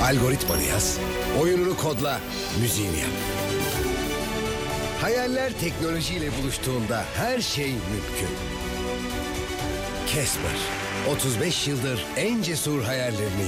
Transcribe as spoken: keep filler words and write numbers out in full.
Algoritmanı yaz, oyununu kodla, müziğini yap. Hayaller teknolojiyle buluştuğunda her şey mümkün. Casper, otuz beş yıldır en cesur hayallerini